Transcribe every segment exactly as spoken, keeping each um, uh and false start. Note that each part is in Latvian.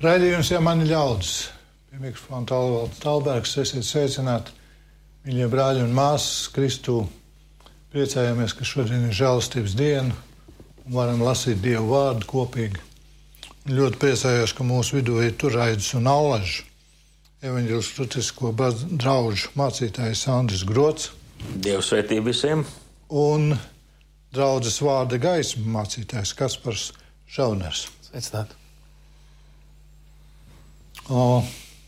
Raidījums, ja mani ļaudis. Pie mikrofona Talvalds Talbergs, esiet sveicināti, mīļie brāļi un māsas Kristū. Priecājamies, ka šodien ir žēlastības diena un varam lasīt Dievu vārdu kopīgi. Ļoti priecājos, ka mūsu vidū ir Turraidis un Allažs, evaņģelistisko draugu mācītājs Andris Grots. Dievu svētību visiem. Un draudzes vārda gaisma mācītājs Kaspars Žauners. Sveicināti. O,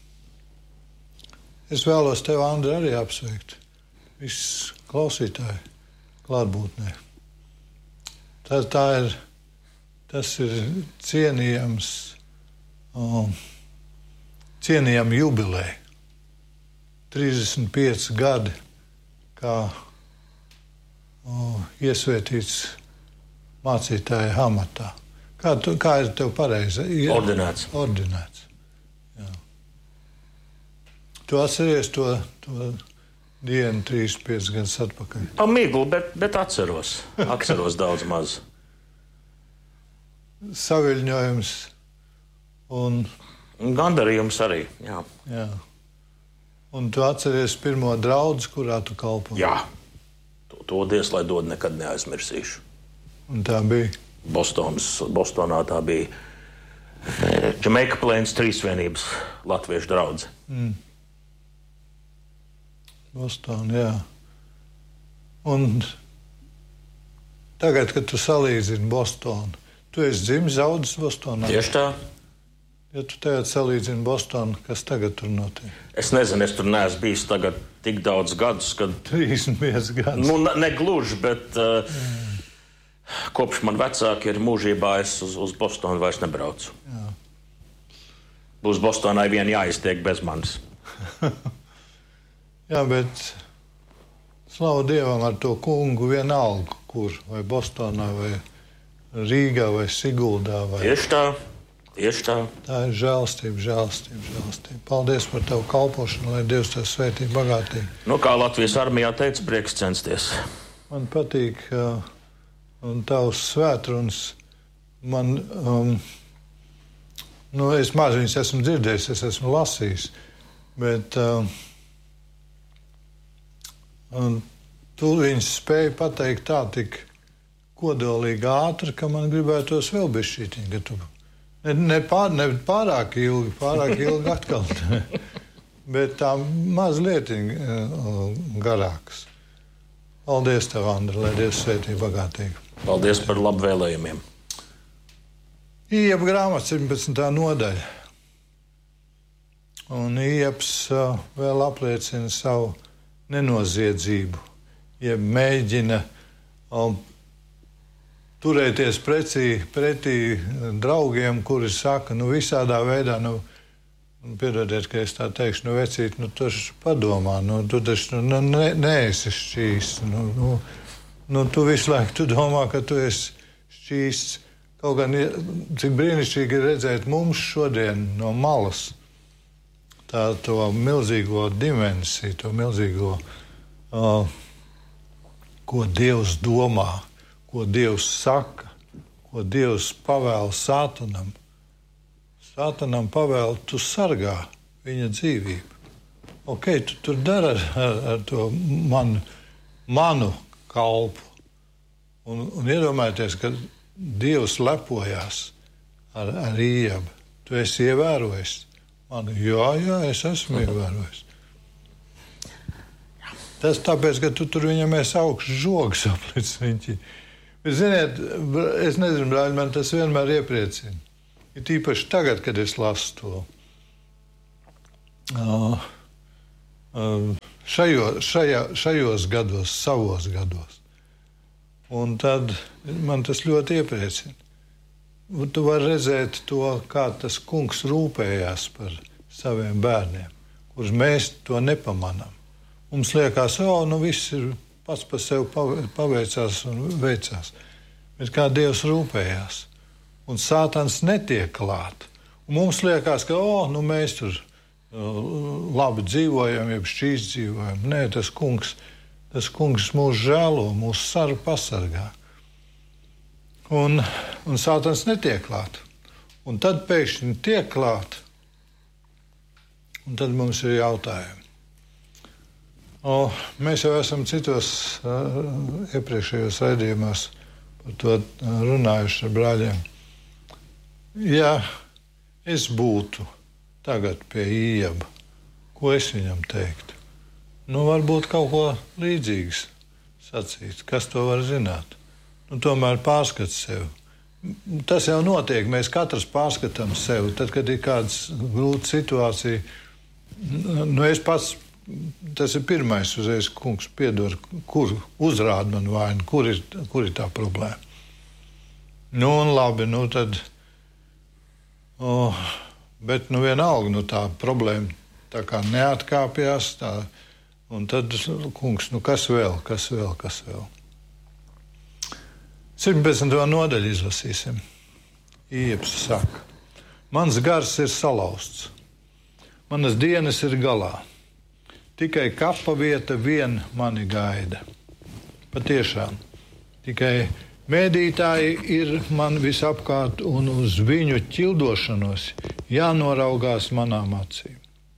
es vēlos tevi, Andri, arī apsveikt. Viss klausītāji klātbūtnē. Tā, tā ir, tas ir cienījams, o, cienījama jubileja. trīsdesmit pieci gadi, kā o, iesvētīts mācītāja amatā. Kā, tu, kā ir tev pareizi? Ordinēts. Ordinēts. Jā. Tu atceries to, to dienu trīsdesmit piecus gadus atpakaļ? Pa miglu, bet, bet atceros. Atceros daudz maz. Saviļņojums un... Gandarījums arī, jā. Jā. Un tu atceries pirmo draudzi, kurā tu kalpo? Jā. To, to Dievs, lai dod, nekad neaizmirsīšu. Un tā bija? Bostonas, Bostonā tā bija Jamaica Plains trīsvienības latviešu draudze. Mm. Bostona, jā. Un tagad, kad tu salīdzini Bostonu, tu esi dzimis, audzis Bostonā? Tieši tā. Ja tu tagad salīdzini Bostonu, kas tagad tur notiek? Es nezinu, es tur neesmu bijis tagad tik daudz gadus, kad... trīsdesmit pieci gadus. Nu, ne, ne gluži, bet uh, mm. kopš man vecāki ir mūžībā, es uz, uz Bostonu vairs nebraucu. Jā. Būs Bostonai vien jāiztiek bez manis. Jā, bet slavu Dievam ar to kungu vienalga, kur, vai Bostonā, vai Rīgā, vai Siguldā. Vai... Tieši tā, tieši tā. Tā ir žēlstība, žēlstība, žēlstība. Paldies par tavu kalpošanu, lai Dievs tev svētī bagātīgi. Nu, kā Latvijas armijā teica, prieks censties. Man patīk uh, un tavs svētruns. Man, um, nu, es maz viņus esmu dzirdējis, es esmu lasījis, bet uh, un tu viņus spēji pateikt tā tik kodolīgi ātri, ka man gribētos vēl bišķītiņ, ka tu ne, ne, pār, ne pārāk ilgi, pārāk ilgi atkal, bet tā mazlietiņ uh, garāks. Paldies tev, Andri, lai Dievs svētī bagātīgi. Paldies par labvēlējumiem. Iepa grāmatas septiņpadsmitā nodaļa. Un Ieps uh, vēl apliecina savu nenoziedzību, jeb mēģina um, turēties pretī, pretī draugiem, kuri saka, nu visādā veidā, nu, piedodiet, ka es tā teikšu, nu vecīt, nu tu padomā, nu tu taču nu, ne, neesi šķīsts, nu, nu, nu tu visu laiku tu domā, ka tu esi šķīsts. Kaut gan, cik brīnišķīgi ir redzēt mums šodien no malas tā to milzīgo dimensiju, to milzīgo, uh, ko Dievs domā, ko Dievs saka, ko Dievs pavēl Sātanam. Sātanam pavēl, tu sargā viņa dzīvību. Ok, tu tur dara ar, ar, ar to manu, manu kalpu. Un, un iedomājieties, ka Dievs lepojās ar, ar Iebu. Tu esi ievērojis mani. Jā, jā, es esmu ievērojis. Tas tāpēc, ka tu tur viņam esi augšs žogs aplicis riņķī. Bet, ziniet, es nezinu, brāļi, man tas vienmēr iepriecina. Ir tīpaši tagad, kad es lasu to. Uh, uh, šajo, šajā, šajos gados, savos gados. Un tad man tas ļoti iepriecina. Un tu vari redzēt to, kā tas kungs rūpējās par saviem bērniem, kurus mēs to nepamanām. Mums liekas, o, nu viss ir pats par sevi paveicās un veicās. Bet kā Dievs rūpējās. Un Sātans netiek klāt. Un mums liekas, ka, o, nu mēs tur labi dzīvojam, jeb šķīst dzīvojam. Nē, tas kungs, tas kungs mūs žēlo, mūs saru pasargā. Un, un Sātans netiek klāt. Un tad pēkšņi tiek klāt, un tad mums ir jautājumi. O, mēs jau esam citos uh, iepriekšējos raidījumos par to runājuši ar brāļiem. Ja es būtu tagad pie Ījaba, ko es viņam teiktu? Nu, varbūt kaut ko līdzīgs sacīt. Kas to var zināt? Nu, tomēr pārskats sevi. Tas jau notiek. Mēs katrs pārskatām sevi. Tad, kad ir kāds grūta situācija, nu, es pats, tas ir pirmais uzreiz, kungs, piedod, kur uzrāda man vainu, kur ir, kur ir tā problēma. Nu, un labi, nu tad, oh, bet, nu, vienalga, nu, tā problēma tā kā neatkāpjās, tā, un tad, kungs, nu, kas vēl, kas vēl, kas vēl. septiņpadsmito nodaļu izlasīsim. Ījabs saka, mans gars ir salauzts, manas dienas ir galā, tikai kapa vieta vien mani gaida. Patiešām, tikai mēdītāji ir man visapkārt, un uz viņu ķildošanos jānoraugās manām acīm.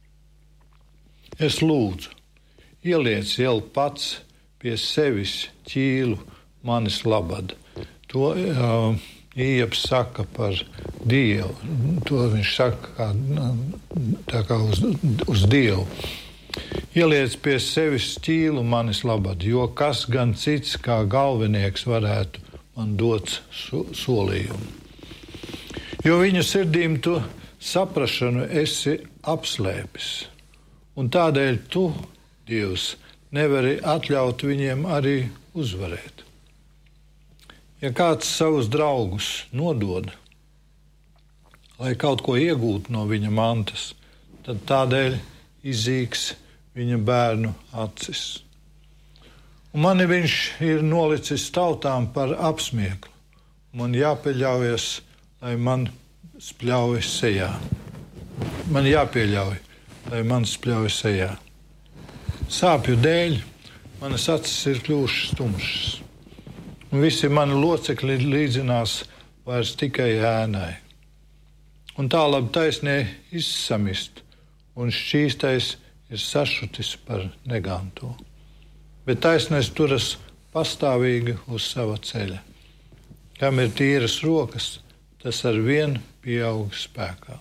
Es lūdzu, ieliec jau pats pie sevis ķīlu manis labad. To uh, Ījabs saka par Dievu. To viņš saka kā, tā kā uz, uz Dievu. Ieliec pie sevis ķīlu manis labad, jo kas gan cits kā galvenieks varētu man dot so, solījumu. Jo viņu sirdīm tu saprašanu esi apslēpis, un tādēļ tu, Dievs, nevari atļaut viņiem arī uzvarēt. Ja kāds savus draugus nodod, lai kaut ko iegūtu no viņa mantas, tad tādēļ izīgs viņa bērnu acis. Un mani viņš ir nolicis tautām par apsmieklu. Man jāpieļaujas, lai man spļauj sejā. Man jāpieļauj, lai man spļauj sejā. Sāpju dēļ manas acis ir kļuvušas tumšas. Un visi mani locekļi līdzinās vairs tikai ēnai. Un tā labi taisnie izsamist, un šķīstais ir sašutis par neganto. Bet taisnais turas pastāvīgi uz sava ceļa. Kam ir tīras rokas, tas ar vien pieaug spēkā.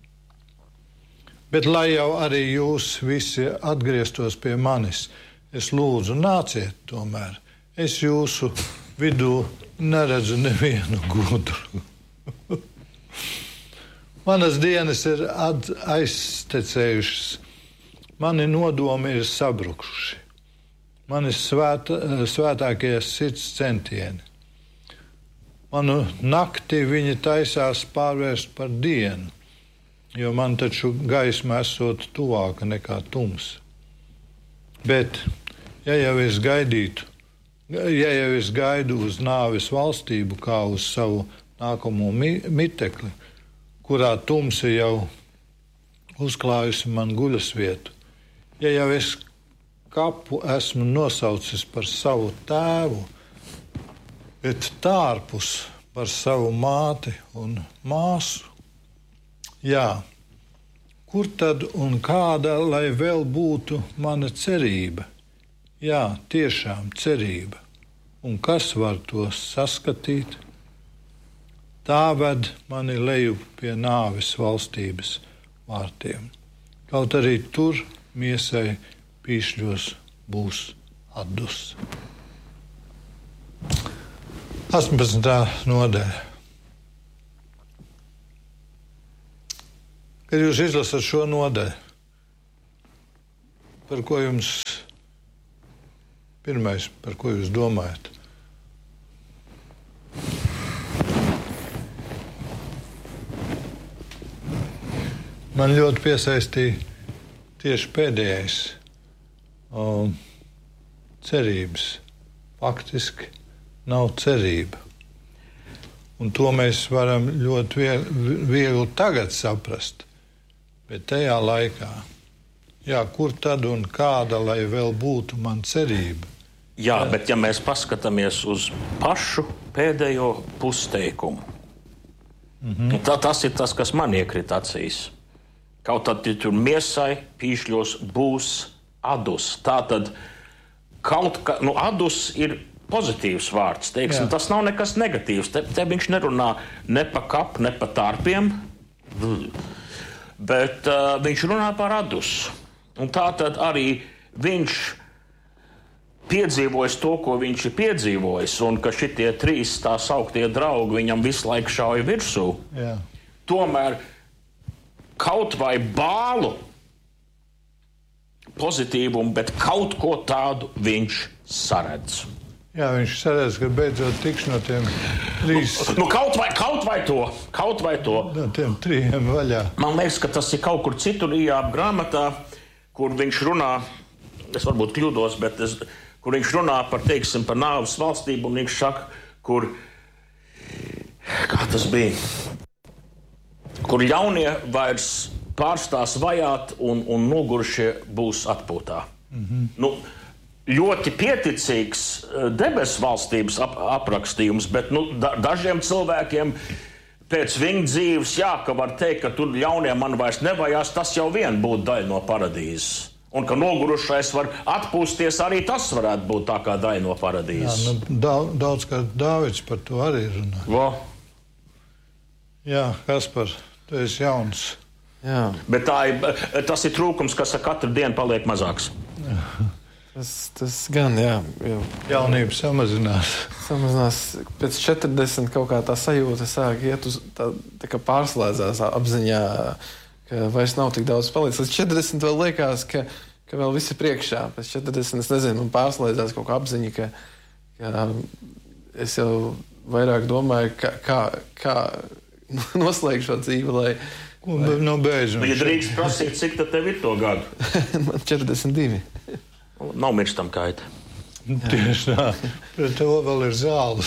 Bet lai jau arī jūs visi atgrieztos pie manis, es lūdzu, nāciet tomēr. Es jūsu vidū neredzu nevienu gudru. Manas dienas ir aiztecējušas, mani nodomi ir sabrukuši, mani svēta, svētākie sirds centieni. Manu nakti viņi taisās pārvērst par dienu, jo man taču gaisma esot tuvāka nekā tums. Bet, ja jau es gaidītu, ja jau es gaidu uz nāves valstību kā uz savu nākamo mitekli, kurā tumsa jau uzklājusi man guļas vietu, ja jau es kapu esmu nosaucis par savu tēvu, bet tārpus par savu māti un māsu, jā, kur tad un kāda, lai vēl būtu mana cerība? Jā, tiešām cerība. Un kas var to saskatīt? Tā ved mani leju pie nāves valstības vārtiem. Kaut arī tur miesai pīšļos būs atdus. astoņpadsmitā nodaļa. Kad jūs izlasat šo nodaļu, par ko jums pirmais, par ko jūs domājat? Man ļoti piesaistīja tieši pēdējais um, cerības. Faktiski nav cerība. Un to mēs varam ļoti viegli tagad saprast. Bet tajā laikā, jā, kur tad un kāda, lai vēl būtu man cerība? Jā, bet ja mēs paskatāmies uz pašu pēdējo pusteikumu, Mm-hmm. Tā, tas ir tas, kas man iekrīt acīs. Kaut tad tur miesai pīšļos būs adus. Tātad kaut kā, nu adus ir pozitīvs vārds, teiksim, tas nav nekas negatīvs. Te, te viņš nerunā ne pa kapu, ne pa tārpiem, bet uh, viņš runā par adus. Un tātad arī viņš piedzīvojis to, ko viņš ir piedzīvojis, un ka šitie trīs tā sauktie draugi viņam visu laiku šauja virsū. Jā. Tomēr kaut vai bālu pozitīvumu, bet kaut ko tādu viņš saredz. Jā, viņš saredz, ka beidzot tiks no tiem trīs... Nu, kaut vai, kaut vai to, kaut vai to. No tiem trījiem vaļā. Man liekas, ka tas ir kaut kur citur Ījāba grāmatā, kur viņš runā, es varbūt kļūdos, bet es, kur viņš runā par, teiksim, par nāves valstību, un viņš saka, kur, kā tas bija, kur ļaunie vairs pārstās vajāt un, un nogurušie būs atpūtā. Mm-hmm. Nu, ļoti pieticīgs debesu valstības ap, aprakstījums, bet nu, da, dažiem cilvēkiem pēc viņa dzīves, jā, ka var teikt, ka tur ļauniem man vairs nevajās, tas jau vien būtu daļa no paradīzes. Un ka nogurušais var atpūsties, arī tas varētu būt tā kā daļa no paradīzes. Jā, nu, daudz, daudz kā Dāvids par to arī runā. Vo. Jā, Kaspar, tu esi jauns. Jā. Bet tā ir, tas ir trūkums, kas ar katru dienu paliek mazāks. Jā. Tas, tas gan, jā. Jau. Jaunība samazinās. Samazinās. Pēc četrdesmit kaut kā tā sajūta sāk iet uz, tā, tā kā pārslēdzās apziņā, ka vairs nav tik daudz palicis. Līdz četrdesmit vēl liekas, ka, ka vēl viss ir priekšā. Pēc četrdesmit, es nezinu, man pārslēdzās kaut kā apziņa, ka, ka es jau vairāk domāju, kā, kā, kā noslēgt šo dzīvi, lai... Ko no beidzam? Ja drīkst prasīt, cik tad tev ir to gadu? Man četrdesmit divi. Nav mirstam kaita. Tieši tā. Pret to vēl ir zāles.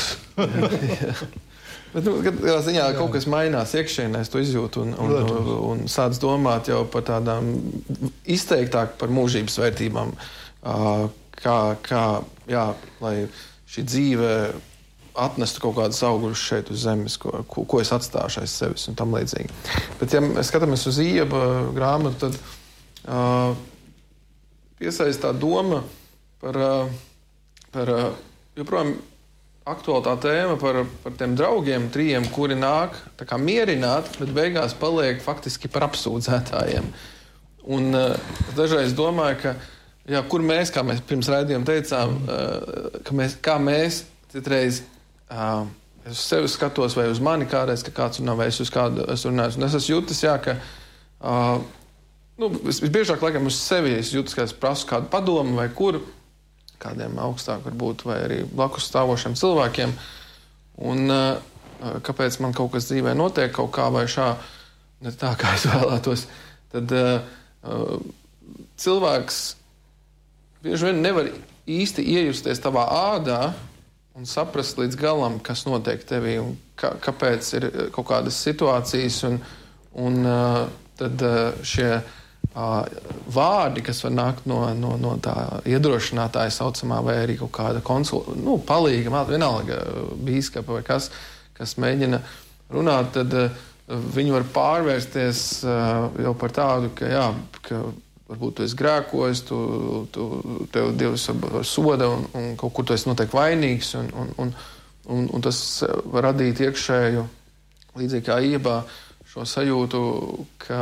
Bet, nu, kad ziņā jā. Kaut kas mainās iekšienē, es to izjūtu un, un, un, un sāc domāt jau par tādām izteiktāk par mūžības vērtībām, kā, kā jā, lai šī dzīve atnestu kaut kādus augurus šeit uz zemes, ko, ko, ko es atstāšu aiz sevis un tam līdzīgi. Bet, ja mēs skatāmies uz Ījāba grāmatu, tad uh, piesaist tā doma par, uh, par uh, joprojām aktuāli tā tēma par, par tiem draugiem, trījiem, kuri nāk tā kā mierināt, bet beigās paliek faktiski par apsūdzētājiem. Un uh, dažreiz domāju, ka, jā, kur mēs, kā mēs pirms raidījuma teicām, uh, ka mēs, kā mēs citreiz Uh, es uz sevi skatos, vai uz mani kādreiz, ka kāds runā, vai es uz kādu esmu runājis. Un es esmu jūtis, jā, ka uh, nu, visbiežāk, laikam, uz sevi es jūtas, ka es prasu kādu padomu vai kur, kādiem augstāk varbūt, vai arī blakus stāvošiem cilvēkiem. Un uh, kāpēc man kaut kas dzīvē notiek kaut kā vai šā, ne tā, kā es vēlētos, tad uh, uh, cilvēks bieži vien nevar īsti iejusties tavā ādā, un saprast līdz galam, kas notiek tevī un kā, kāpēc ir kaut kādas situācijas. Un, un uh, tad uh, šie uh, vārdi, kas var nākt no, no, no tā iedrošinātāja saucamā vai arī kaut kāda konsulta, nu, palīga, vienalga bīskapa vai kas, kas mēģina runāt, tad uh, viņi var pārvērsties uh, jau par tādu, ka jā, ka varbūt tu esi grēkojis, tu, tu, tev Dievs var soda un, un kaut kur tu esi noteikti vainīgs. Un, un, un, un, un tas var radīt iekšēju, līdzīgi kā Ījābā, šo sajūtu, ka,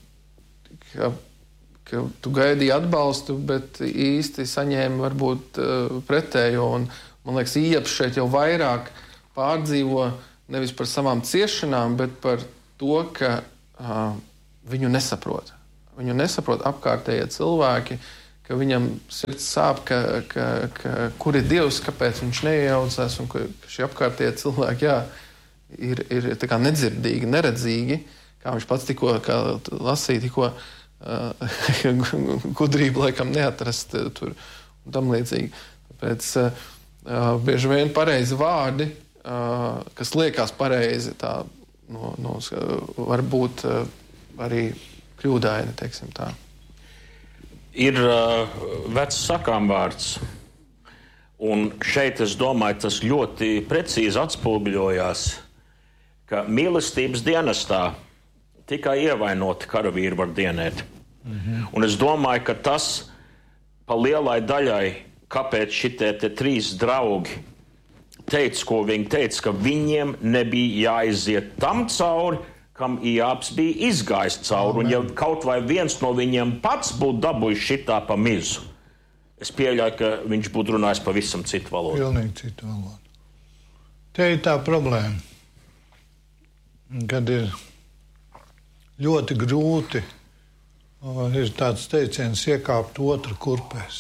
ka, ka tu gaidīji atbalstu, bet īsti saņēmi varbūt pretējo. Un, man liekas, Ījābs šeit jau vairāk pārdzīvo nevis par savām ciešanām, bet par to, ka uh, viņu nesaprot. Viņu nesaprot apkārtējie cilvēki, ka viņam sirds sāp, ka, ka, ka, kur ir Dievs, kāpēc viņš neiejaucās, un ka šie apkārtējie cilvēki jā, ir, ir tā kā nedzirdīgi, neredzīgi, kā viņš pats tikko lasīja, tikko uh, gudrību laikam neatrast tur un tam līdzīgi. Tāpēc uh, bieži vien pareizi vārdi, uh, kas liekas pareizi, tā no, no, var būt uh, arī kļūdaini, teiksim tā. Ir uh, vecs sakāmvārds, un šeit, es domāju, tas ļoti precīzi atspoguļojās, ka mīlestības dienestā tikai ievainoti karavīri var dienēt. Mm-hmm. Un es domāju, ka tas pa lielai daļai, kāpēc šitie te trīs draugi teica, ko viņi teica, ka viņiem nebija jāiziet tam cauri, kam Ijābs bija izgājis cauri. Un ja kaut vai viens no viņiem pats būtu dabūjis šitā pa mizu, es pieļauju, ka viņš būtu runājis pavisam citu valodu. Pilnīgi citu valodu. Te ir tā problēma, kad ir ļoti grūti, ir tāds teiciens, iekāpt otru kurpēs.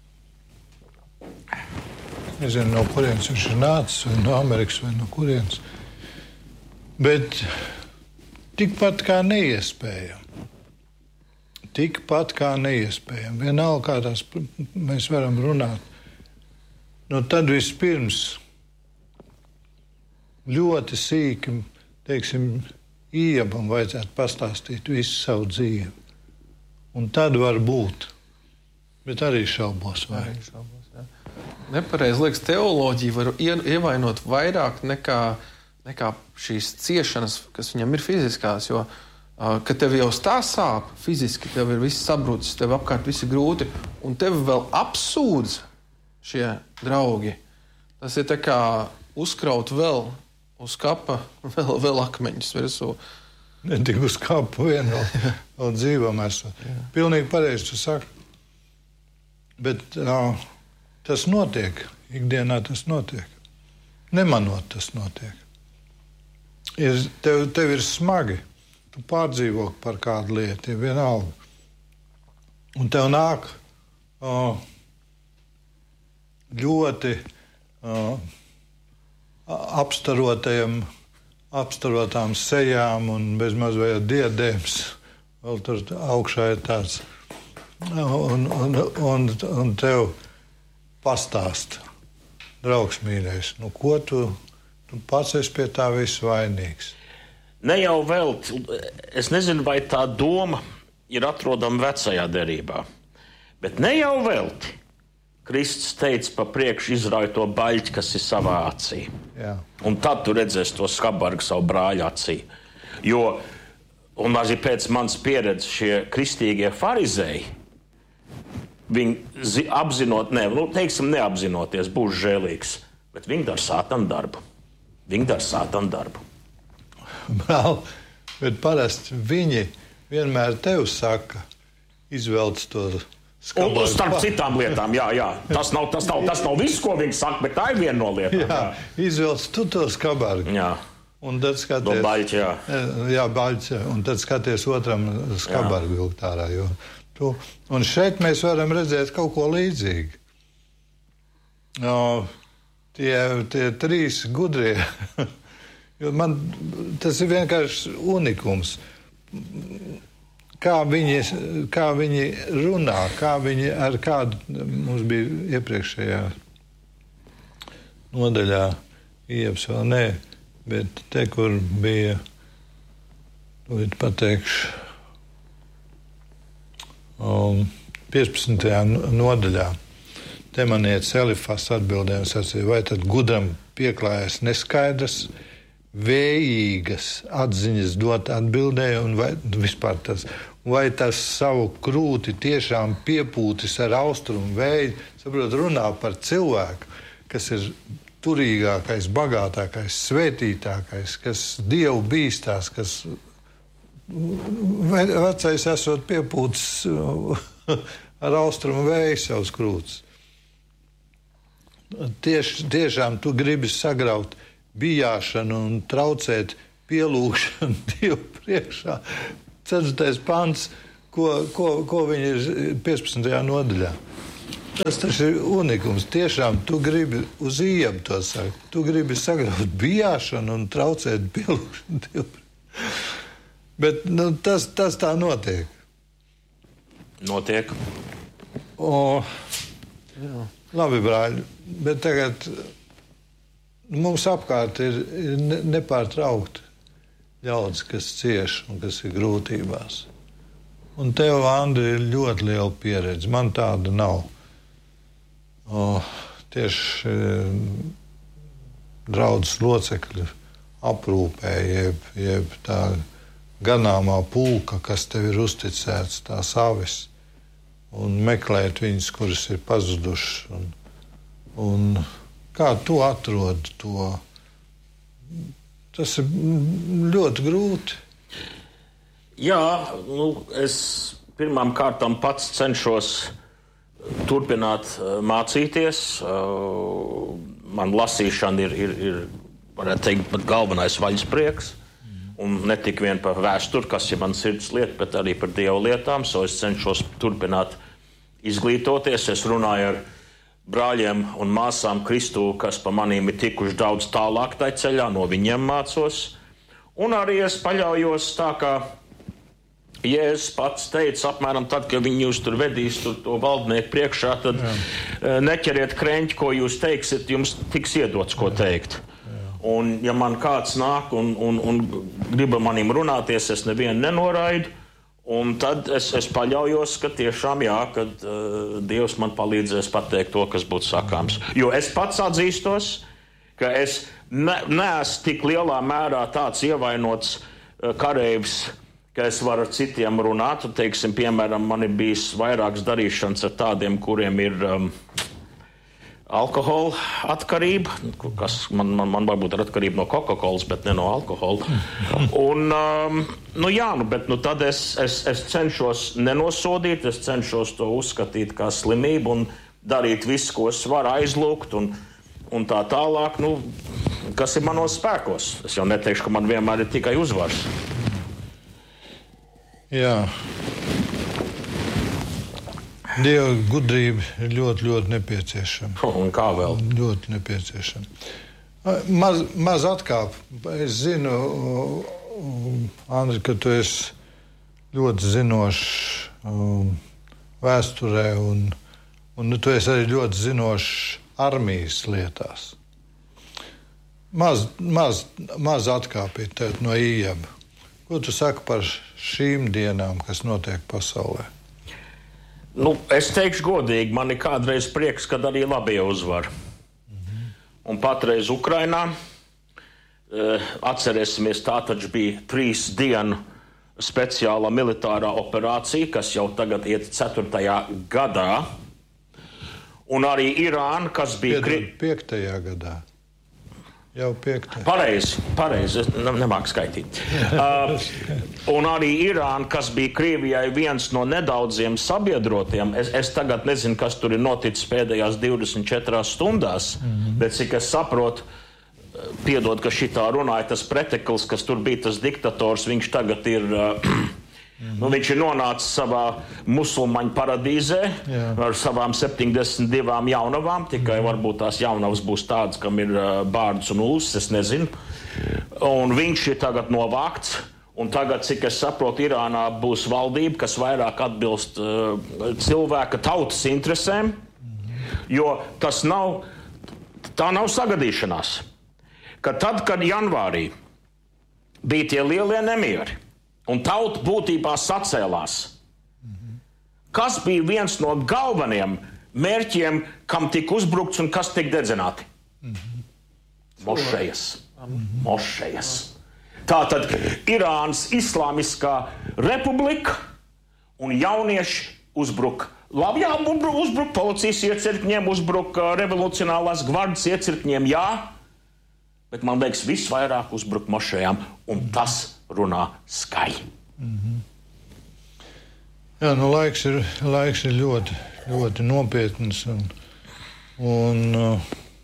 Nezinu, no kurienes viņš ir nācis, vai no Amerikas, vai no kurienes. Bet tikpat kā neiespējami. Tikpat kā neiespējami. Vienalga, kā tās mēs varam runāt. Nu, tad vispirms ļoti sīki, teiksim, Ijabam vajadzētu pastāstīt visu savu dzīvi. Un tad var būt. Bet arī šaubos vai. Arī šaubos, jā. Nepareizi liekas, teoloģija var ievainot vairāk nekā, nekā šīs ciešanas, kas viņam ir fiziskās, jo, uh, kad tev jau tā sāp fiziski, tev ir viss sabrūcis, tev apkārt viss ir grūti, un tev vēl apsūdz šie draugi. Tas ir tā kā uzkraut vēl uz kapa vēl, vēl akmeņus virsū. Ne tik uz kapu vien vēl, vēl dzīvam esot. Pilnīgi pareizi tu saki. Bet uh, tas notiek. Ikdienā tas notiek. Nemanot tas notiek. Ir, tev, tev ir smagi. Tu pārdzīvo par kādu lietu, ir vienalga. Un tev nāk uh, ļoti uh, apstarotajam, apstarotām sejām un bezmaz vai diadēms. Vēl tur augšā ir tāds. Un, un, un, un tev pastāst, draugs mīļais, nu ko tu, tu pats esi pie tā visu vainīgs? Ne jau vēl, es nezinu, vai tā doma ir atrodama vecajā derībā, bet ne jau velti. Kristus teica pa priekšu izrauj to baļķi, kas ir savā acī. Jā. Un tad tu redzēsi to skabargu savu brāļa acī. Jo, un arī pēc manas pieredzes šie kristīgie farizēji, viņi zi, apzinot, ne, nu, teiksim, neapzinoties, būs žēlīgs, bet viņi dara sātana darbu. Viņi dara sātana darbu. Brāl, bet parasti viņi vienmēr tev saka, izvelc to Un, un starp citām lietām, jā, jā. Tas nav, tas, nav, tas nav viss, ko viņi saka, bet tā ir viena no lietām. Jā, jā. Izvelc tu to skabargu. Jā. Un tad skaties... No baļķa, jā. Jā, baļķa. Un tad skaties otram skabargu vilkt ārā. Jo tu, un šeit mēs varam redzēt kaut ko līdzīgu. No, tie, tie trīs gudrie. Jo man tas ir vienkārši unikums. Kā viņi, kā viņi runā, kā viņi ar kādu, mums bija iepriekšējā nodaļā, Ijabs vēl nē, bet te, kur bija, tūlīt pateikšu, um, piecpadsmitajā nodaļā, te man iet Elifas atbildē un sacīja, vai tad gudram pieklājas neskaidrs, vējīgas atziņas dot atbildēju, un vai, vispār tas, vai tas savu krūti tiešām piepūtis ar austrumu vēju, saprot, runā par cilvēku, kas ir turīgākais, bagātākais, svētītākais, kas Dievu bīstās, kas vecais esot piepūtis ar austrumu vēju savus krūtis. Tieši, tiešām tu gribi sagraut bijāšanu un traucēt pielūgšanu Dievu priekšā. Ceturtais pants, ko, ko, ko viņi ir piecpadsmitajā nodaļā. Tas taču ir unikums. Tiešām tu gribi uz Ijabu to sakt. Tu gribi sagraut bijāšanu un traucēt pielūgšanu Dievu priekšā. Bet nu, tas, tas tā notiek. Notiek. O, jā. Labi, brāļi, bet tagad... Mums apkārt ir, ir nepārtraukti ļaudis, kas cieš un kas ir grūtībās. Un tev, Andri, ir ļoti liela pieredze. Man tāda nav. O, tieši draudzes locekļi aprūpē, jeb, jeb tā ganāmā pulka, kas tev ir uzticēts, tās avis, un meklēt viņus, kuras ir pazudušas. Un, un kā tu atrod to? Tas ir ļoti grūti. Jā, nu, es pirmām kārtām pats cenšos turpināt uh, mācīties. Uh, man lasīšana ir, ir, ir varētu teikt, pat galvenais vaļasprieks. Mm. Un ne tik vien par vēsturi, kas ir man sirds lieta, bet arī par Dieva lietām. So es cenšos turpināt izglītoties. Es runāju ar brāļiem un māsām Kristū, kas pa manīm ir tikuši daudz tālāk tai ceļā, no viņiem mācos. Un arī es paļaujos tā, kā Jēzus pats teica, apmēram tad, kad viņi jūs tur vedīs tur to valdnieku priekšā, tad Jā. neķeriet kreņķi, ko jūs teiksiet, jums tiks iedots, ko teikt. Jā. Un ja man kāds nāk un, un, un griba manim runāties, es nevienu nenoraidu, un tad es, es paļaujos, ka tiešām jā, kad uh, Dievs man palīdzēs pateikt to, kas būtu sakāms. Jo es pats atzīstos, ka es ne, neesmu tik lielā mērā tāds ievainots uh, kareivs, ka es varu ar citiem runāt. Un, teiksim, piemēram, man ir bijis vairākas darīšanas ar tādiem, kuriem ir um, alkohola atkarība, kas man, man, man varbūt ir atkarība no Coca-Colas, bet ne no alkohola. Un, um, nu jā, nu, bet nu, tad es, es, es cenšos nenosodīt, es cenšos to uzskatīt kā slimību un darīt visu, ko es varu aizlūgt un, un tā tālāk, nu, kas ir manos spēkos. Es jau neteikšu, ka man vienmēr ir tikai uzvars. Jā. Dieva gudrība ir ļoti, ļoti nepieciešama. Un kā vēl? Ļoti nepieciešama. Maz, maz atkāp. Es zinu, Andri, ka tu esi ļoti zinošs um, vēsturē un, un tu esi arī ļoti zinošs armijas lietās. Maz, maz, maz atkāpīt no ījaba. Ko tu saki par šīm dienām, kas notiek pasaulē? Nu, es teikšu godīgi, man ir kādreiz prieks, kad arī labie uzvar. Mm-hmm. Un patreiz Ukrainā, uh, atcerēsimies, tā taču bija trīs dienu speciālā militārā operācija, kas jau tagad iet ceturtajā gadā. Un arī Irāna, kas bija... Piedod, piektajā gadā. Jau piektajā. Pareizi, pareizi, es ne, nemāku skaitīt. uh, un arī Irāna, kas bija Krievijai viens no nedaudziem sabiedrotiem, es, es tagad nezinu, kas tur ir noticis pēdējās divdesmit četrās stundās, mm-hmm. bet cik es saprotu, piedod, ka šitā runāja tas pretekls, kas tur bija tas diktators, viņš tagad ir... Uh, Mm-hmm. Nu, viņš ir nonācis savā musulmaņu paradīzē Jā. ar savām septiņdesmit divām jaunavām, tikai mm-hmm. varbūt tās jaunavas būs tādas, kam ir uh, bārds un ulus, es nezinu. Un viņš ir tagad novākts, un tagad, cik es saprotu, Irānā būs valdība, kas vairāk atbilst uh, cilvēka tautas interesēm, mm-hmm. jo tas nav, tā nav sagadīšanās. Ka tad, kad janvārī bija tie lielie nemieri, un tauta būtībā sacēlās. Mm-hmm. Kas bija viens no galvenajiem mērķiem, kam tika uzbrukts un kas tika dedzināti? Mm-hmm. Mošejas. Mm-hmm. Mošejas. Tātad Irānas Islāmiskā republika un jaunieši uzbruka. Labi, jā, uzbruka policijas iecirkņiem, uzbruka revolucionālās gvardas iecirkņiem, jā, bet man liekas, visvairāk uzbruka mošejām, un tas runā skaļi. Mm-hmm. Jā, nu laiks ir, laiks ir ļoti, ļoti nopietns. Un, un,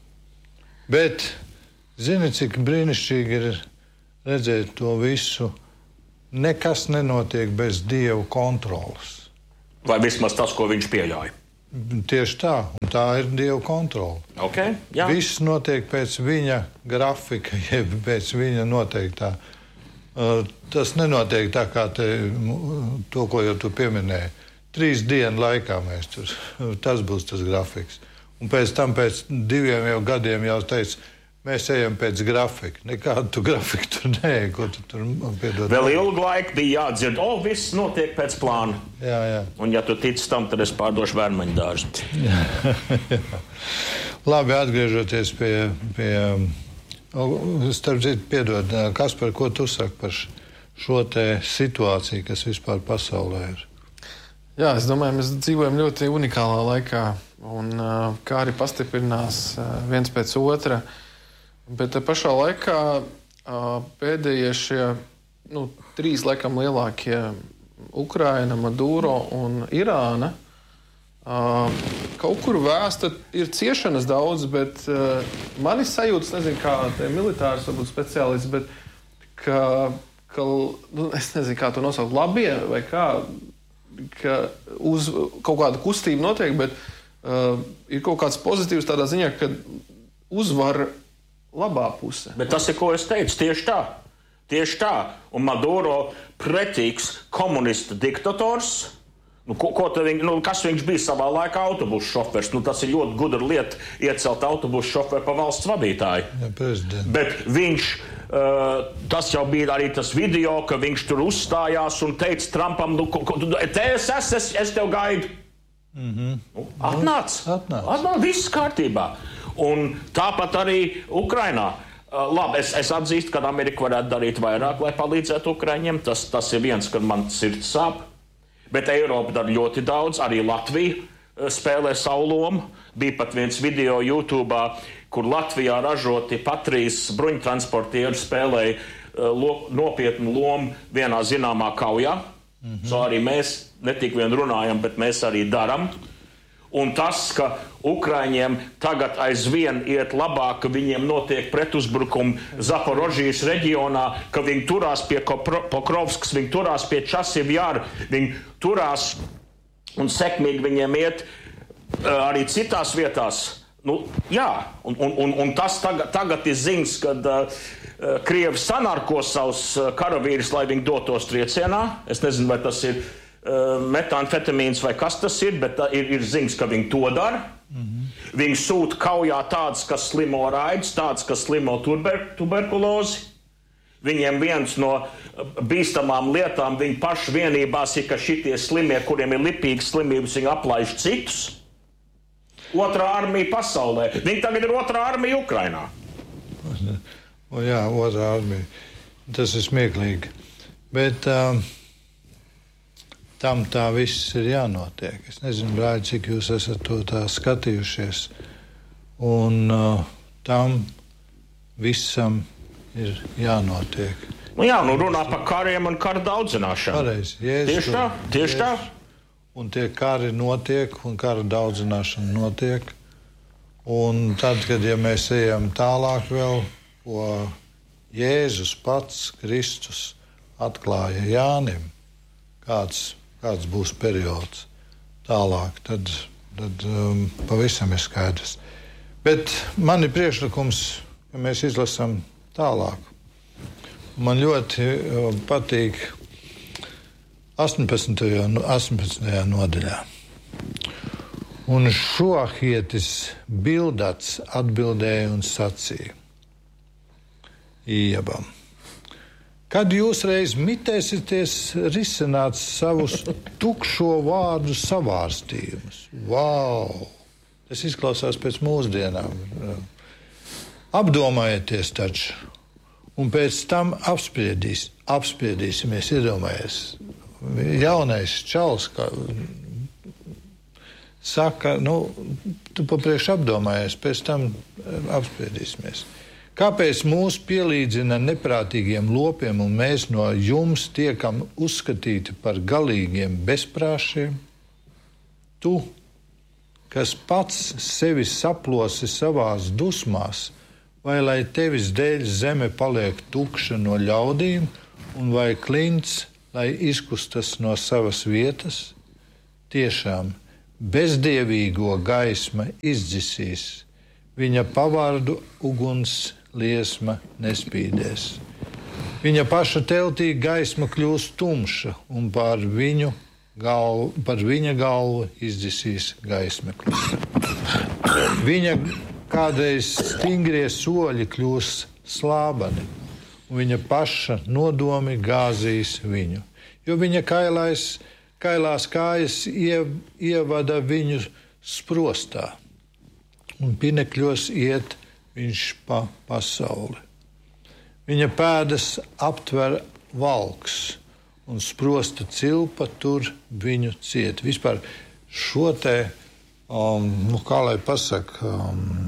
bet zini, cik brīnišķīgi ir redzēt to visu. Nekas nenotiek bez Dieva kontrolas. Vai vismaz tas, ko viņš pieļauj? Tieši tā, un tā ir Dieva kontrola. Okay, jā. Viss notiek pēc viņa grafika, jeb pēc viņa noteiktā. Uh, tas nenotiek tā kā te, to, ko jau tu pieminēji. Trīs dienu laikā mēs tur, tas būs tas grafiks. Un pēc tam, pēc diviem jau gadiem jau teica, mēs ejam pēc grafika. Nekādu tu grafiku tur neej, ko tu tur piedod. Vēl ilgu laiku bija jādzird, o, viss notiek pēc plāna. Jā, jā. Un ja tu tici tam, tad es pārdošu vērmaņu dārzu. Labi, atgriežoties pie, pie Starp citu, piedod, Kaspar, ko tu saki par šo te situāciju, kas vispār pasaulē ir? Jā, es domāju, mēs dzīvojam ļoti unikālā laikā, un uh, kā arī pastiprinās uh, viens pēc otra. Bet uh, pašā laikā uh, pēdējie šie nu, trīs laikam lielākie Ukraina, Maduro un Irāna uh, kaut kur vēsta ir ciešanas daudz, bet uh, mani sajūtas, nezinu, kā te militārs, varbūt speciālists, bet ka, ka nu, es nezinu, kā to nosaukt, labie vai kā, ka uz kaut kāda kustība notiek, bet uh, ir kaut kāds pozitīvs tādā ziņā, ka uzvar labā puse. Bet tas ir, ko es teicu, tieši tā. Tieši tā. Un Maduro pretīgs komunista diktators. Nu, ko, ko viņ, nu, kas viņš bija savā laikā autobusu šofers? Nu, tas ir ļoti gudra lieta iecelt autobusu šoferu pa valsts vadītāju. Ja, prezident. Bet viņš, uh, tas jau bija arī tas video, ka viņš tur uzstājās un teica Trumpam, nu, ko, ko, te es, es, es tev gaidu. Mm-hmm. Nu, atnāc. Atnāc. Atnāc, viss kārtībā. Un tāpat arī Ukrainā. Uh, labi, es, es atzīstu, ka Amerika varētu darīt vairāk, lai palīdzētu Ukraiņiem. Tas, tas ir viens, kad man sirds sāp. Bet Eiropa dara ļoti daudz. Arī Latvija uh, spēlē savu lomu. Bija pat viens video YouTube, kur Latvijā ražoti Patrijas bruņtransportieri spēlēja uh, lo, nopietnu lomu vienā zināmā kaujā. Mm-hmm. So arī mēs ne tik vien runājam, bet mēs arī daram. Un tas, ka Ukraiņiem tagad aizvien iet labāk, ka viņiem notiek pretuzbrukumi Zaporožijas reģionā, ka viņi turās pie Pokrovskas, viņi turās pie Časivjāra, viņi turās un sekmīgi viņiem iet uh, arī citās vietās. Nu, jā, un, un, un, un tas tagad, tagad ir ziņas, kad uh, Krievi sanarko savus karavīrus, lai viņi dotos triecienā. Es nezinu, vai tas ir metamfetamīns vai kas tas ir, bet ir, ir ziņas, ka viņi to dara. Mm-hmm. Viņi sūta kaujā tāds, kas slimo raidus, tāds, kas slimo tuber, tuberkulozi. Viņiem viens no bīstamām lietām viņi paši vienībās ir, ka šitie slimie, kuriem ir lipīgas slimības, viņi aplaiž citus. Otrā armija pasaulē. Viņi tagad ir otrā armija Ukrainā. O, jā, otrā armija. Tas ir smieklīgi. Bet... Um... Tam tā viss ir jānotiek. Es nezinu, brāļi, cik jūs esat to tā skatījušies. Un uh, tam visam ir jānotiek. Nu jā, nu runā par kariem un karu daudzināšanu. Pareizi. Jēzus, tieši tā, tieši tā. Un tie kari notiek, un kara daudzināšana notiek. Un tad, kad ja mēs ejam tālāk vēl, ko Jēzus pats, Kristus, atklāja Jānim, kāds kāds būs periods tālāk, tad, tad um, pavisam ir skaidrs. Bet man ir priekšlikums, ka mēs izlasām tālāk. Man ļoti uh, patīk astoņpadsmitajā nodaļā. Un Šoahietis Bildats atbildēja un sacīja Iebam: kad jūs reiz mitēsieties risināt savus tukšo vārdu savārstījumus. Vau! Tas izklausās pēc mūsdienām. Apdomājieties taču, un pēc tam apspriedīs, apspriedīsimies, iedomājies. Jaunais čals, kā saka, nu, tu papriekš apdomājies, pēc tam apspriedīsimies. Kāpēc mūs pielīdzina neprātīgiem lopiem un mēs no jums tiekam uzskatīti par galīgiem bezprāšiem? Tu, kas pats sevi saplosi savās dusmās, vai lai tevis dēļ zeme paliek tukša no ļaudīm, un vai klints, lai izkustas no savas vietas? Tiešām, bezdievīgo gaisma izdzisīs, viņa pavārdu uguns liesma nespīdēs. Viņa paša teltī gaisma kļūs tumša, un pār viņu galvu, par viņa galvu izdzisīs gaismeklis. Viņa kādreiz stingrie soļi kļūs slābani, un viņa paša nodomi gāzīs viņu. Jo viņa kailais, kailās kājas ie, ievada viņu sprostā, un pinekļos iet viņš pa pasauli. Viņa pēdas aptver valks, un sprosta cilpa tur viņu ciet. Vispār šo te, um, nu, kā lai pasaka, um,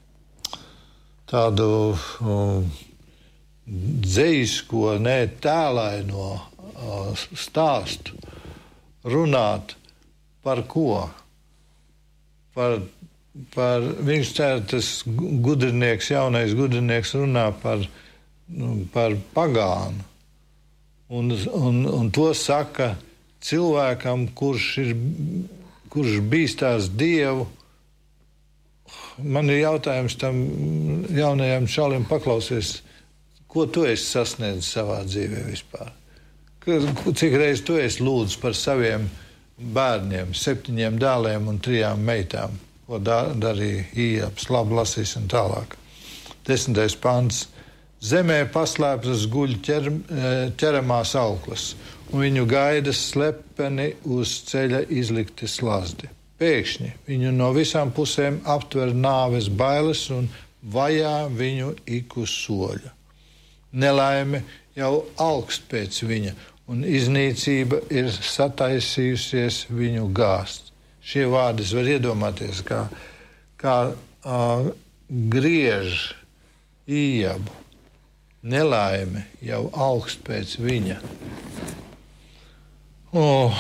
tādu um, dzejisko, ne tēlaino uh, stāstu runāt par ko? Par, par viņš tā, tas gudrinieks, jaunais gudrinieks runā par, nu, par pagānu. Un, un, un to saka cilvēkam, kurš ir, kurš bīstās Dievu. Man ir jautājums tam jaunajam čalim paklausies, ko tu esi sasniedzis savā dzīvē vispār? Cik reiz tu esi lūdzis par saviem bērniem, septiņiem dēliem un trijām meitām, ko da, darīja Ījabs, labi lasīsim tālāk. Desmitais pants. Zemē paslēptas guļ ķer, ķeramās auklas, un viņu gaidas slepeni uz ceļa izlikti slazdi. Pēkšņi viņu no visām pusēm aptver nāves bailes un vajā viņu ik uz soļa. Nelaime jau augst pēc viņa, un iznīcība ir sataisījusies viņu gāzt. Šie vārdi var iedomāties, kā, kā uh, griež Ījabu. Nelaime jau augst pēc viņa. Oh,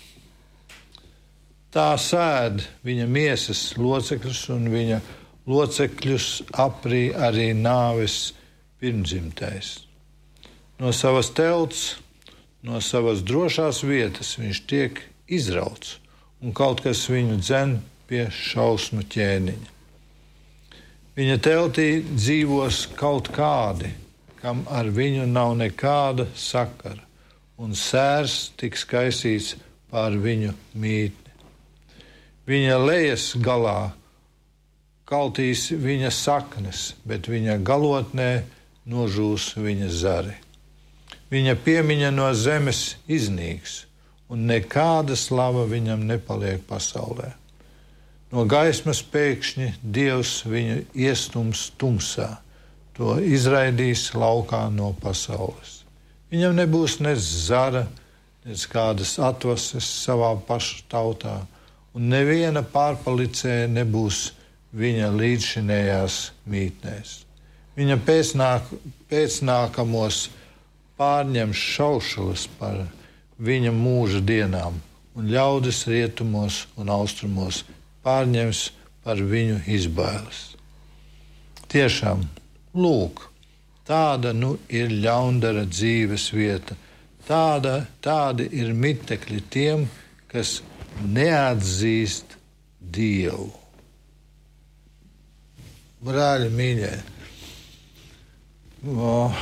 tā sēd viņa miesas locekļus, un viņa locekļus aprī arī nāves pirmdzimtais. No savas telts, no savas drošās vietas viņš tiek izrauts, un kaut kas viņu dzen pie šausmu ķēniņa. Viņa teltī dzīvos kaut kādi, kam ar viņu nav nekāda sakara, un sērs tiks kaisīts pār viņu mītni. Viņa lejas galā kaltīs viņa saknes, bet viņa galotnē nožūs viņa zari. Viņa piemiņa no zemes iznīks, un nekāda slava viņam nepaliek pasaulē. No gaismas pēkšņi Dievs viņu iestums tumsā, to izraidīs laukā no pasaules. Viņam nebūs nec zara, nec kādas atvases savā pašu tautā, un neviena pārpalicēja nebūs viņa līdzšinējās mītnēs. Viņa pēcnāk, pēcnākamos pārņems šaušalas par viņa mūža dienām, un ļaudis rietumos un austrumos pārņems par viņu izbailes. Tiešām, lūk, tāda nu ir ļaundara dzīves vieta. Tāda, tādi ir mitekļi tiem, kas neatzīst Dievu. Brāļi mīļie, oh,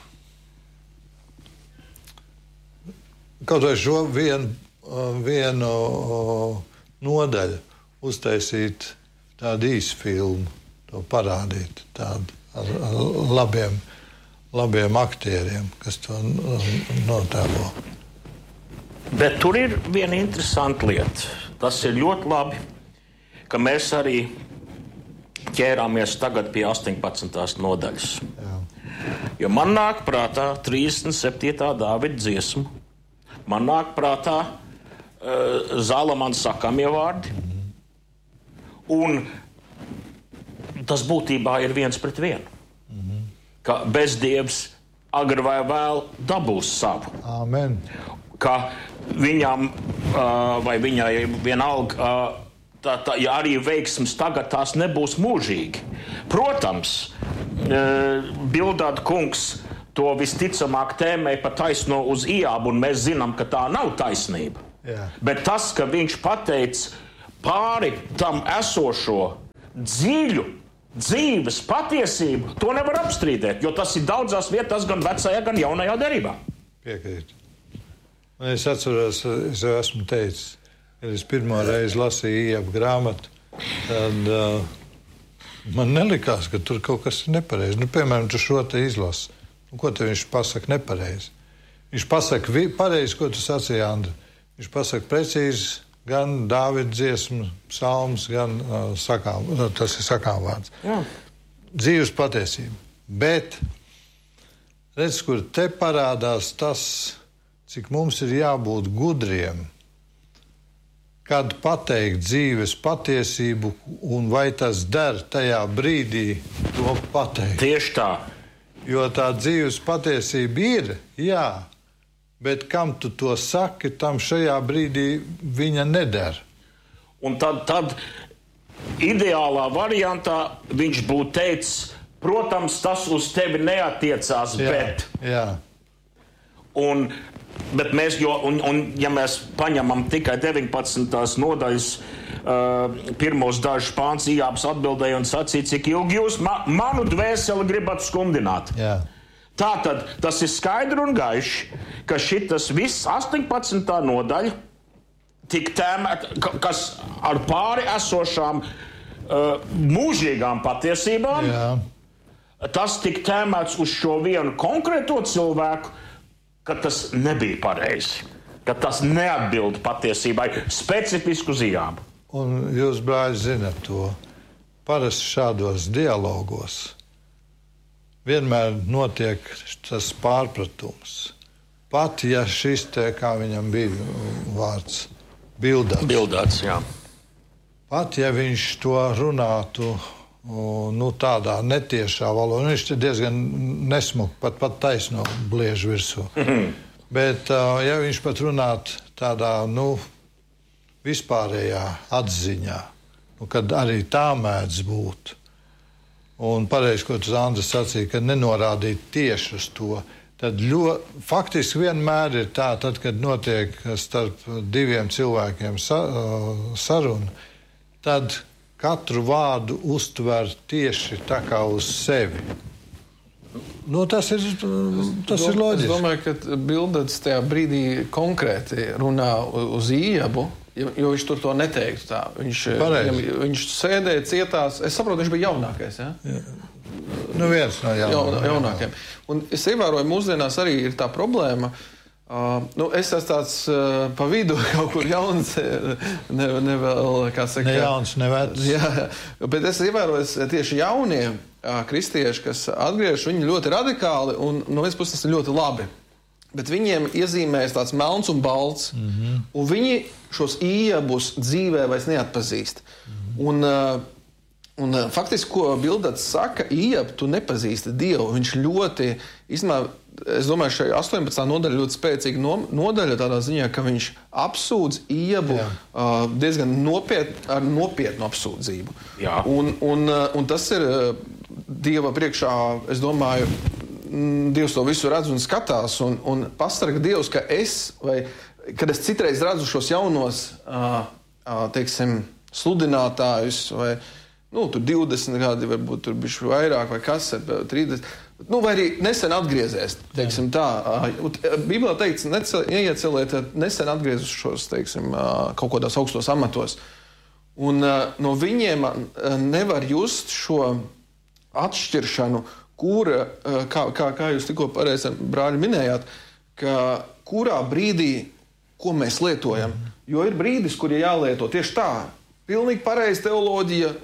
kaut vai šo vienu, vienu nodaļu uztaisīt tādu īsu filmu, to parādīt tādu. Ar, ar labiem, labiem aktieriem, kas to notēlo. Bet tur ir viena interesanta lieta. Tas ir ļoti labi, ka mēs arī ķērāmies tagad pie astoņpadsmitās nodaļas. Jā. Jo man nāk prātā trīsdesmit septītā Dāvida dziesma, man nāk prātā uh, Zalamana sakamie vārdi, mm-hmm. un tas būtībā ir viens pret vienu. Mm-hmm. Ka bezdievs agri vai vēl dabūs savu. Amen. Ka viņam uh, vai viņai vienalga, uh, tā, tā, ja arī veiksmes tagad tās nebūs mūžīgi. Protams, uh, Bildad kungs to visticamāk tēmē pa taisno uz Ījābu, un mēs zinām, ka tā nav taisnība. Jā. Bet tas, ka viņš pateica pāri tam esošo dziļu dzīves patiesību, to nevar apstrīdēt, jo tas ir daudzās vietās gan vecajā, gan jaunajā derībā. Piekrīt. Un es atceros, es jau esmu teicis, kad es pirmo reizi lasīju Ījābu grāmatu, tad uh, man nelikās, ka tur kaut kas ir nepareizi. Nu, piemēram, tu šo te izlasi. Nu, ko te viņš pasaka nepareizi? Viņš pasaka vi, pareizi, ko tu sacīji, Andri. Viņš pasaka precīzi, gan Dāvida dziesmu, psalms, gan uh, sakām, tas ir sakām vārds. Jā. dzīves patiesība. Bet, redz, kur te parādās tas, cik mums ir jābūt gudriem, kad pateikt dzīves patiesību un vai tas der tajā brīdī to pateikt. Tieši tā. Jo tā dzīves patiesība ir, jā, bet kam tu to saki, tam šajā brīdī viņa neder. Un tad, tad ideālā variantā viņš būtu teicis, protams, tas uz tevi neatiecās, Jā, bet... jā. Un, bet mēs, jo, un, un ja mēs paņemam tikai deviņpadsmitās nodaļas uh, pirmos dažus pāns, Ījābs atbildēja un sacīja, cik ilgi jūs ma manu dvēseli gribat skumdināt. Jā. Tātad tas ir skaidri un gaiši, ka šitas viss astoņpadsmitā nodaļa tik tēmēt, kas ar pāri esošām uh, mūžīgām patiesībām, Jā. tas tik tēmēts uz šo vienu konkrēto cilvēku, ka tas nebija pareizi, ka tas neatbild patiesībai specifiski uz Ījābu. Un jūs, brāļi, zinat to. Parasti šādos dialogos vienmēr notiek tas pārpratums. Pat, ja šis te, kā viņam bija vārds, bildāts. Bildāts, jā. Pat, ja viņš to runātu nu, tādā netiešā valodā, viņš te diezgan nesmuki, pat, pat taisno bliež virsū. Mm-hmm. Bet, ja viņš pat runātu tādā, nu, vispārējā atziņā, nu, kad arī tā mēdz būt, un pareizi, ko tu, Andris, sacīja, ka nenorādīt tieši uz to, tad ļo, faktiski vienmēr ir tā, tad, kad notiek starp diviem cilvēkiem sa, saruna, tad katru vārdu uztver tieši tā kā uz sevi. Nu, tas ir, tas ir loģiski. Es domāju, ka Bildats tajā brīdī konkrēti runā uz Ījābu, jo viņš tur to neteiktu tā. Viņš, viņam, viņš sēdēja cietās. Es saprotu, viņš bija jaunākais, ja? Jā. Nu, viens no jaunākajiem. jaunākajiem. Un es ievēroju, mūsdienās arī ir tā problēma. Uh, nu, es esmu tāds uh, pa vidu kaut kur jauns, ne, ne vēl, kā saka... Ne jauns, ne vecs. Jā, bet es ievēroju tieši jaunie uh, kristieši, kas atgriež, viņi ļoti radikāli un no vienas puses tas ir ļoti labi. Bet viņiem iezīmējas tāds melns un balts, mm-hmm. un viņi šos Ījabus dzīvē vairs neatpazīst. Mm-hmm. Un, uh, un uh, faktiski, ko Bildats saka, Ījab, tu nepazīsti Dievu. Viņš ļoti, īstenībā, es domāju, šai astoņpadsmitā nodaļa ļoti spēcīga no, nodaļa tādā ziņā, ka viņš apsūdz Ījabu uh, diezgan nopiet, ar nopietnu apsūdzību. Jā. Un, un, uh, un tas ir uh, Dieva priekšā, es domāju, mm, Dievs to visu redz un skatās un, un pasarga Dievs, ka es, vai, kad es citreiz redzu šos jaunos, uh, uh, teiksim, sludinātājus, vai, nu, tur divdesmit gadi, varbūt tur bišķi vairāk, vai kas, trīsdesmit. Nu, vai arī nesen atgriezies, teiksim tā. Bībelē teikts, neieceliet nesen atgriezušos, teiksim, kaut kādās augstos amatos. Un no viņiem nevar just šo atšķiršanu, kura, kā, kā, kā jūs tikko pareizi, brāļi, minējāt, ka kurā brīdī, ko mēs lietojam. Jo ir brīdis, kur ir jālieto tieši tā. Pilnīgi pareizi teoloģija,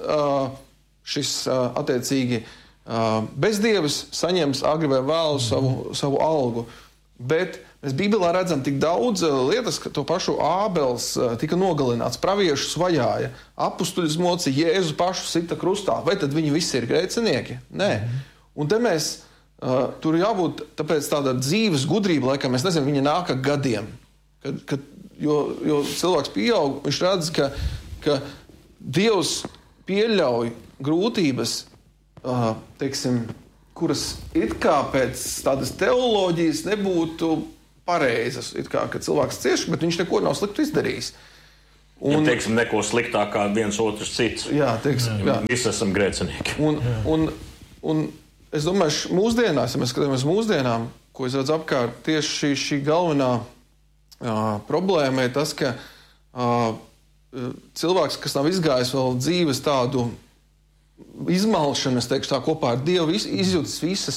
šis attiecīgi bezdievis saņems agri vai vēlu savu, savu algu. Bet mēs Bībelē redzam tik daudz lietas, ka to pašu Ābels tika nogalināts, praviešus vajāja, apustuļus mocīja, Jēzu pašu sita krustā. Vai tad viņi visi ir grēcinieki? Nē. Un te mēs, uh, tur jābūt tāpēc tāda dzīves gudrība, laikam, es nezinu, viņa nāk ar gadiem. Kad, kad, jo, jo cilvēks pieaug, viņš redz, ka, ka Dievs pieļauj grūtības, Uh, teiksim, kuras it kā pēc tādas teoloģijas nebūtu pareizas. It kā, ka cilvēks cieš, bet viņš neko nav sliktu izdarījis. Un, ja, teiksim, neko sliktāk kā viens otrs cits. Jā, teiksim, jā. Visi esam grēcinieki. Un, un, un es domāju, mūsdienās, ja mēs skatāmies mūsdienām, ko es redzu apkārt, tieši šī, šī galvenā uh, problēma ir tas, ka uh, cilvēks, kas nav izgājis vēl dzīves tādu izmalšanas, teikšu tā, kopā ar Dievu, izjūtas visas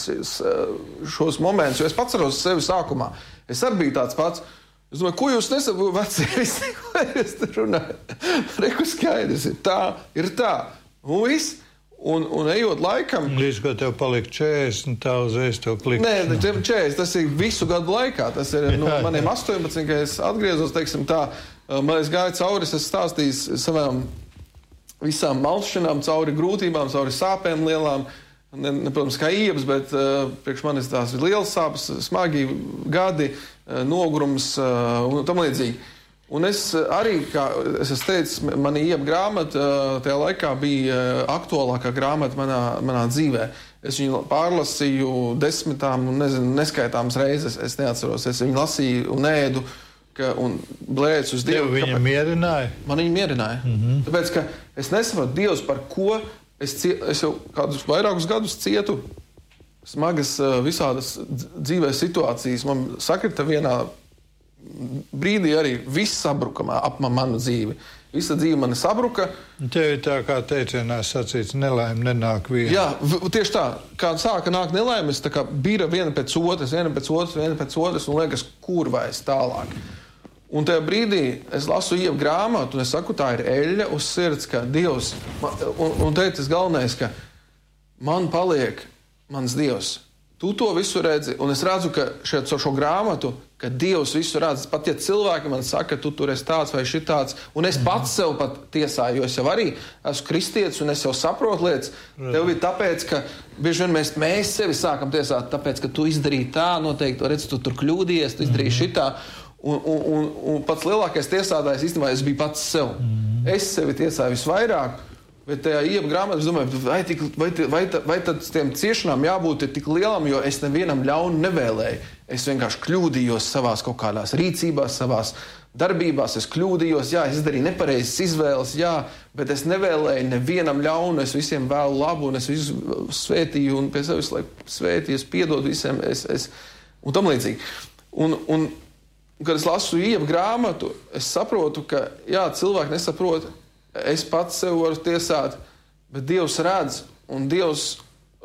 šos momentus, jo es pats atceros sevi sākumā. Es arī biju tāds pats. Es domāju, ko jūs nesaprotat, veci, ko jūs te runājat? Reku skaidrs ir tā, ir tā. Un viss. Un, un ejot laikam... Līdz, ko tev palika četrdesmit, tā uzreiz tev klikšķi. Nē, četrdesmit, tas ir visu gadu laikā. Tas ir no nu, maniem astoņpadsmit, kad es atgriezos, teiksim tā, man es gāju cauri, es stāstīju savām visām malšanām, cauri grūtībām, cauri sāpēm lielām. Ne, ne, protams, kā iebas, bet uh, priekš manis tās ir liels sāpes, smagi gadi, uh, nogurums uh, un tam līdzīgi. Un es arī, kā es esmu teicis, mana ieba grāmata tajā laikā bija aktuālākā grāmata manā, manā dzīvē. Es viņu pārlasīju desmitām un nezinu, neskaitāmas reizes, es neatceros. Es viņu lasīju un ēdu ka, un blēcu uz Dievu. Tev viņa mierināja? Man viņa mierināja. Mm-hmm. Tāpēc, ka es nesaprotu Dievs, par ko es, cie, es jau kādus vairākus gadus cietu smagas visādas dzīvē situācijas. Man sakrita vienā brīdī arī viss sabruka ap manu dzīvi. Visa dzīve mani sabruka. Tev ir tā, kā teicienā sacīts, nelaime nenāk viena. Jā, tieši tā. Kā sāka nākt nelaimes, tā kā bira viena pēc otras, viena pēc otras, viena pēc otras, un liekas, kur vairs tālāk. Un tajā brīdī es lasu ievu grāmatu, un es saku, tā ir eļļa uz sirds, ka Dievs, un, un teikt tas galvenais, ka man paliek mans Dievs. Tu to visu redzi, un es redzu, ka šeit ar šo grāmatu, ka Dievs visu redz. Pat ja cilvēki man saka, tu tur esi tāds vai šitāds, un es pats sev pat tiesāju, jo es jau arī esmu kristietis, un es jau saprotu lietas. Tev bija tāpēc, ka bieži vien mēs, mēs sevi sākam tiesāt, tāpēc, ka tu izdarīji tā, noteikti, redz, tu tur kļūdījies, tu izdarīji šitā. Un, un, un, un pats lielākais tiesātājs īstenībā es biju pats sev. Es sevi tiesāju visvairāk. Bet tajā ieba grāmatā es domāju, vai, tik, vai, vai, vai tad tiem ciešanām jābūt tik lielam, jo es nevienam ļaunu nevēlēju. Es vienkārši kļūdījos savās kaut kādās rīcībās, savās darbībās, es kļūdījos, jā, es izdarīju nepareizas izvēles, jā, bet es nevēlēju nevienam ļaunu, es visiem vēlu labu, un es visu svētīju, un pie sevis laiku svētīju, es piedodu visiem, es, es, un tam līdzīgi. Un, un, kad es lasu ieba grāmatu, es saprotu, ka, jā, cilvēki nesaprot, es pats sev varu tiesāt, bet Dievs redz, un Dievs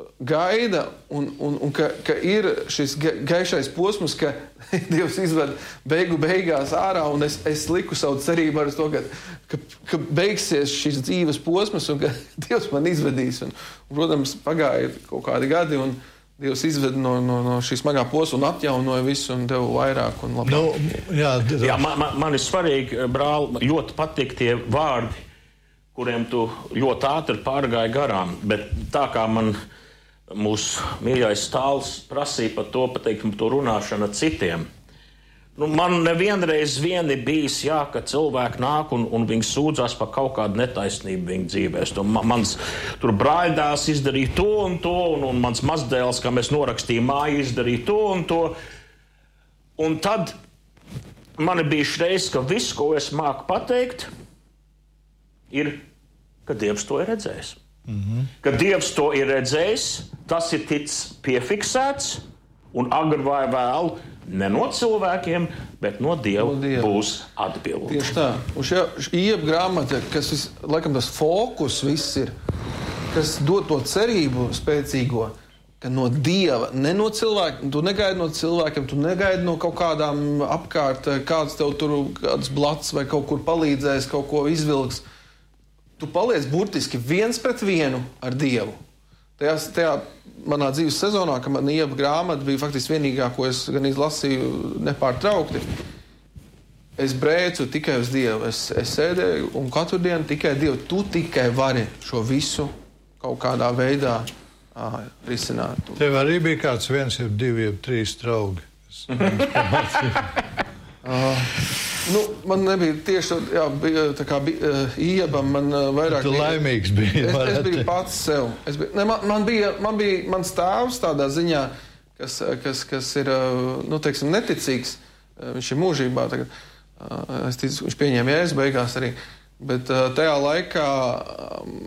gaida, un, un, un ka, ka ir šis gaišais posms, ka Dievs izved beigu beigās ārā, un es, es liku savu cerību ar to, ka, ka, ka beigsies šis dzīves posms, un ka Dievs man izvedīs. Un, un, protams, pagāja kaut kādi gadi, un Dievs izved no, no, no šī smagā posma un atjaunoja visu un deva vairāk un labāk. Nu, jā, jā, man, man, man ir svarīgi, brāl, ļoti patīk tie vārdi, kuriem tu ļoti ātri pārgāji garām. Bet tā kā man mūsu mīļais stāls prasīja par to, pateikt, par to runāšanu ar citiem. Nu, man nevienreiz vien ir bijis, jā, ka cilvēki nāk un, un viņi sūdzās par kaut kādu netaisnību viņu dzīvēs. To, man, mans tur brāļdēls izdarīja to un to, un, un mans mazdēls, kā mēs norakstījām māju, izdarīja to un to. Un tad man ir bijis reiz, ka viss, ko es māku pateikt, ir, ka Dievs to ir redzējis. Mm-hmm. Ka Dievs to ir redzējis, tas ir ticis piefiksēts, un agri vai vēl ne no cilvēkiem, bet no Dieva, no Dieva. Būs atbilde. Tieši tā. Un šī ieba grāmata, kas vis, laikam tas fokus viss ir, kas dod to cerību spēcīgo, ka no Dieva, ne no cilvēkiem, tu negaidi no cilvēkiem, tu negaidi no kaut kādām apkārt, kāds tev tur kāds blats vai kaut kur palīdzēs, kaut ko izvilks. Tu paliec burtiski viens pret vienu ar Dievu. Tajā, tajā manā dzīves sezonā, kad man ieba grāmata bija faktiski vienīgā, ko es gan izlasīju nepārtraukti, es brēcu tikai uz Dievu. Es, es sēdēju un katru dienu tikai Dievu. Tu tikai vari šo visu kaut kādā veidā ā, risināt. Tev arī bija kāds viens, jeb divi, jeb trīs draugi. uh, nu, man nebija tieši jā, bija, tā kā bija, uh, ieba, man uh, vairāk... Tu laimīgs biji. Es, es biju pats sev. Es biju, ne, man, man bija, man bija mans tēvs tādā ziņā, kas, kas, kas ir, uh, nu, teiksim, neticīgs. Uh, viņš ir mūžībā tagad. Uh, es ticu, viņš pieņēma jēzus beigās arī. Bet uh, tajā laikā um,